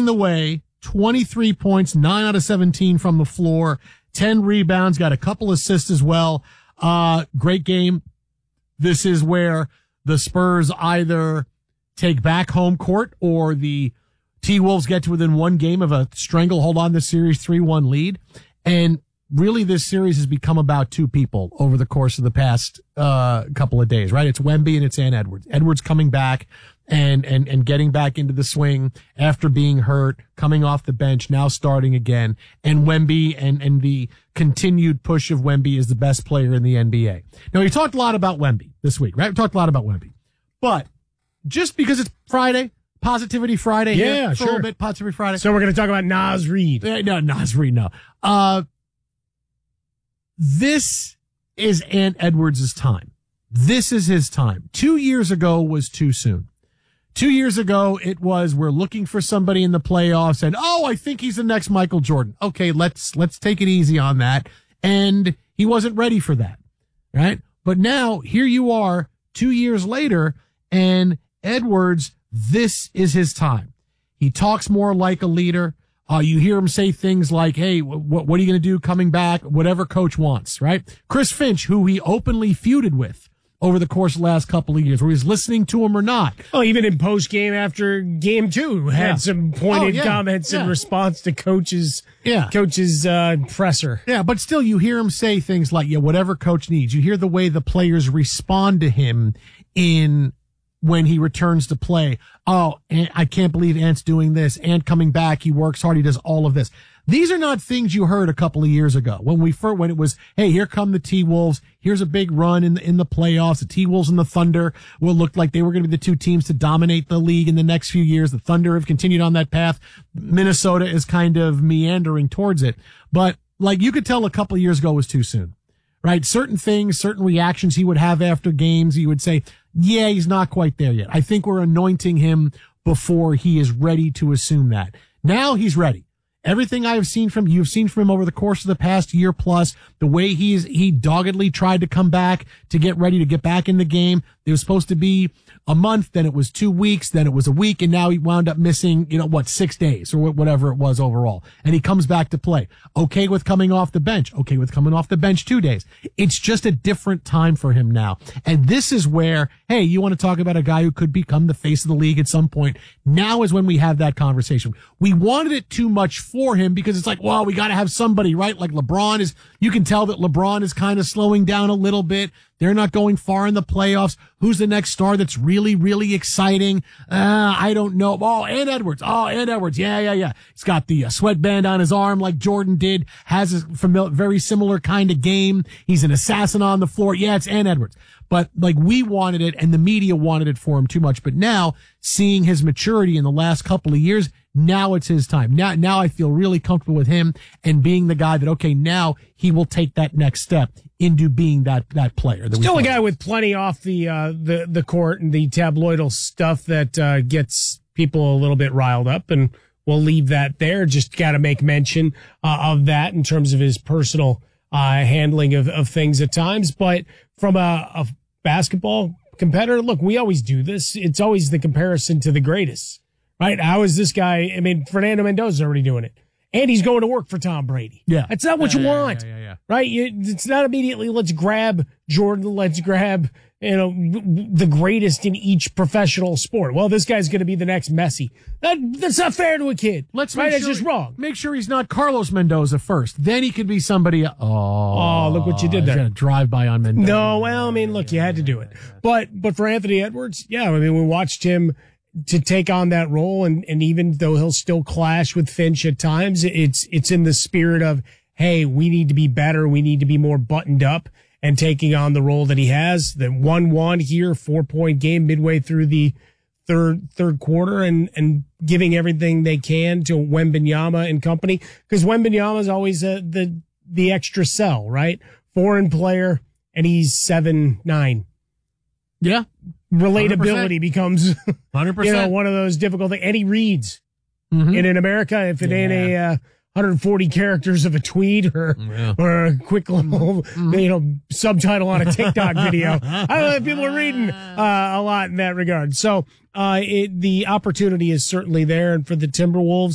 the way, 23 points, 9 out of 17 from the floor, 10 rebounds, got a couple assists as well. Great game. This is where the Spurs either take back home court or the T-Wolves get to within one game of a stranglehold on the series 3-1 lead. And really this series has become about two people over the course of the past couple of days, right? It's Wemby and it's Ant Edwards. Edwards coming back and getting back into the swing after being hurt, coming off the bench, now starting again. And Wemby and the continued push of Wemby is the best player in the NBA. Now, we talked a lot about Wemby this week, right? We talked a lot about Wemby. But just because it's Friday, Positivity Friday. Yeah, here, sure. A little bit Positivity Friday. So we're going to talk about Naz Reid. No, Naz Reid, no. This is Ant Edwards' time. This is his time. 2 years ago was too soon. 2 years ago, it was, we're looking for somebody in the playoffs and, I think he's the next Michael Jordan. Okay, let's take it easy on that. And he wasn't ready for that, right? But now, here you are 2 years later, and Edwards, this is his time. He talks more like a leader. You hear him say things like, hey, what are you going to do coming back? Whatever coach wants, right? Chris Finch, who he openly feuded with over the course of the last couple of years, where he's listening to him or not. Oh, even in post game after game two, had some pointed comments in response to coach's presser. Yeah, but still you hear him say things like, whatever coach needs. You hear the way the players respond to him when he returns to play. Oh, I can't believe Ant's doing this. Ant coming back. He works hard. He does all of this. These are not things you heard a couple of years ago when it was, hey, here come the T-Wolves. Here's a big run in the playoffs. The T-Wolves and the Thunder will look like they were going to be the two teams to dominate the league in the next few years. The Thunder have continued on that path. Minnesota is kind of meandering towards it. But like you could tell a couple of years ago was too soon, right? Certain things, certain reactions he would have after games, you would say, yeah, he's not quite there yet. I think we're anointing him before he is ready to assume that. Now he's ready. Everything you've seen from him over the course of the past year plus, the way he doggedly tried to come back to get ready to get back in the game. It was supposed to be a month, then it was 2 weeks, then it was a week, and now he wound up missing, 6 days or whatever it was overall. And he comes back to play. Okay with coming off the bench. Okay with coming off the bench 2 days. It's just a different time for him now. And this is where, hey, you want to talk about a guy who could become the face of the league at some point. Now is when we have that conversation. We wanted it too much for him because it's like, well, we got to have somebody, right? Like you can tell that LeBron is kind of slowing down a little bit. They're not going far in the playoffs. Who's the next star that's really, really exciting? I don't know. Ant Edwards. Yeah. He's got the sweatband on his arm like Jordan did, has a very similar kind of game. He's an assassin on the floor. Yeah, it's Ant Edwards. But like we wanted it and the media wanted it for him too much. But now seeing his maturity in the last couple of years, now it's his time. Now I feel really comfortable with him and being the guy that, okay, now he will take that next step into being that player. Still a guy with plenty off the court and the tabloidal stuff that gets people a little bit riled up, and we'll leave that there. Just got to make mention of that in terms of his personal handling of things at times. But from a basketball competitor, look, we always do this. It's always the comparison to the greatest, right? How is this guy? I mean, Fernando Mendoza's already doing it. And he's going to work for Tom Brady. Yeah. That's not what you want. Yeah. Right? It's not immediately, let's grab Jordan, let's grab, the greatest in each professional sport. Well, this guy's going to be the next Messi. That's not fair to a kid. That's just wrong. Make sure he's not Carlos Mendoza first. Then he could be somebody. Oh, look what you did there. Drive by on Mendoza. No, well, I mean, look, you had to do it. But for Anthony Edwards, yeah, I mean, we watched him to take on that role, and even though he'll still clash with Finch at times, it's in the spirit of, hey, we need to be better, we need to be more buttoned up, and taking on the role that he has. The 1-1 here, 4-point game midway through the third quarter, and giving everything they can to Wembanyama and company, because Wembanyama is always the extra sell, right? Foreign player, and he's 7'9". Yeah. Relatability 100%. becomes 100%. One of those difficult things. Eddie Reads in America, if it ain't a 140 characters of a tweet or a quick little subtitle on a TikTok video, I don't know if people are reading a lot in that regard. So the opportunity is certainly there, and for the Timberwolves,